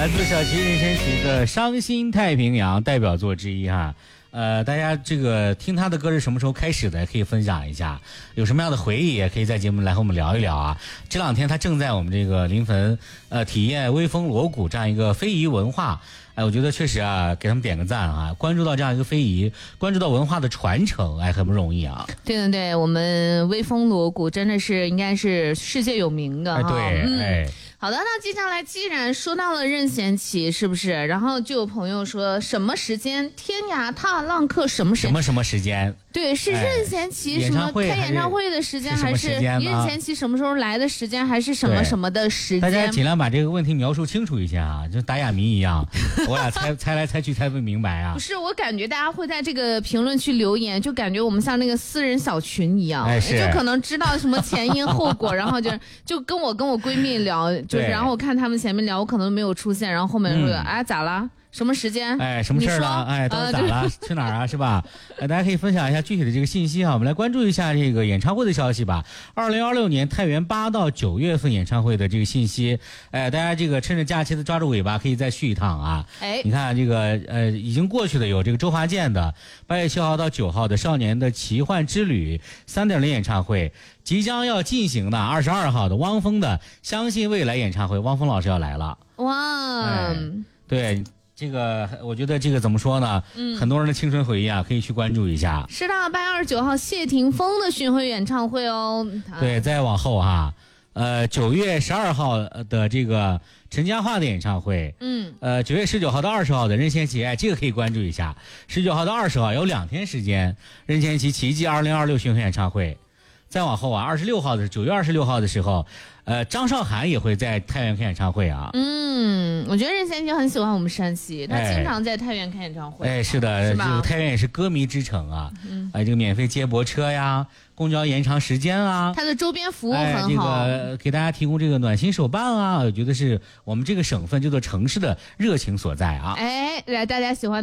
来自小齐任贤齐的《伤心太平洋》代表作之一哈。大家这个听他的歌是什么时候开始的？也可以分享一下，有什么样的回忆也可以在节目来和我们聊一聊啊。这两天他正在我们这个临汾体验微风锣鼓这样一个非遗文化。我觉得确实啊，给他们点个赞啊！关注到这样一个非遗，关注到文化的传承，很不容易啊。 对，我们微风锣鼓真的是应该是世界有名的哈。 对， 好的，那接下来既然说到了任贤齐，是不是？然后就有朋友说什么时间天涯踏浪客什么时间？ 什么时间？ 对，是任贤齐什么开演唱会的时间，还是任贤齐什么时候来的时间，还是什么什么的时间？ 大家尽量把这个问题描述清楚一下啊，就打哑谜一样，我俩猜来猜去猜不明白啊。 不是，我感觉大家会在这个评论区留言，就感觉我们像那个私人小群一样，就可能知道什么前因后果，然后就跟我闺蜜聊，就是然后我看他们前面聊，我可能没有出现，然后后面说咋了？什么时间？ 什么事儿了？到底咋了？去哪儿啊？是吧？大家可以分享一下具体的这个信息哈。我们来关注一下这个演唱会的消息吧。2026年太原8到9月份演唱会的这个信息，大家这个趁着假期的抓住尾巴，可以再续一趟啊。你看这个已经过去的有这个周华健的8月7号到9号的少年的奇幻之旅3.0演唱会，即将要进行的22号的汪峰的相信未来演唱会，汪峰老师要来了。 哇， 对。这个我觉得这个怎么说呢？很多人的青春回忆啊，可以去关注一下。 是的，8月29号谢霆锋的巡回演唱会哦。 对，再往后哈，9月12号的这个陈嘉桦的演唱会，9月19号到20号的任贤齐，这个可以关注一下。19号到20号有2天时间，任贤齐奇迹2026巡回演唱会。再往后啊，9月26号的时候，张韶涵也会在太原开演唱会啊。 我觉得任贤齐很喜欢我们山西，他经常在太原开演唱会。 是的，这个太原也是歌迷之城啊。这个免费接驳车呀，公交延长时间啊， 它的周边服务很好， 这个给大家提供这个暖心手办啊，我觉得是我们这个省份这座城市的热情所在啊。 来，大家喜欢